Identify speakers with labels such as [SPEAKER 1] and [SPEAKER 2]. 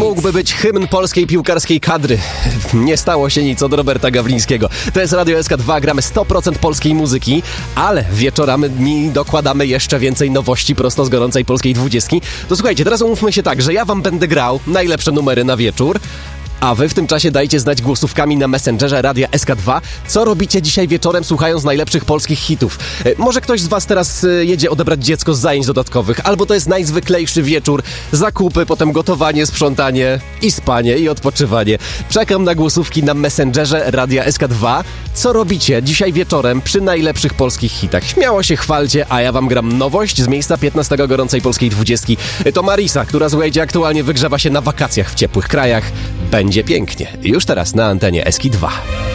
[SPEAKER 1] mógłby być hymn polskiej piłkarskiej kadry. Nie stało się nic od Roberta Gawlińskiego. To jest Radio SK2, gramy 100% polskiej muzyki, ale wieczorami dokładamy jeszcze więcej nowości prosto z gorącej polskiej 20. To słuchajcie, teraz umówmy się tak, że ja wam będę grał najlepsze numery na wieczór, a wy w tym czasie dajcie znać głosówkami na Messengerze Radia SK2, co robicie dzisiaj wieczorem, słuchając najlepszych polskich hitów. Może ktoś z was teraz jedzie odebrać dziecko z zajęć dodatkowych, albo to jest najzwyklejszy wieczór, zakupy, potem gotowanie, sprzątanie i spanie i odpoczywanie. Czekam na głosówki na Messengerze Radia SK2. Co robicie dzisiaj wieczorem przy najlepszych polskich hitach? Śmiało się chwalcie, a ja wam gram nowość z miejsca 15 gorącej polskiej 20. To Marisa, która słuchajcie, aktualnie wygrzewa się na wakacjach w ciepłych krajach. Będzie pięknie. Już teraz na antenie SK2.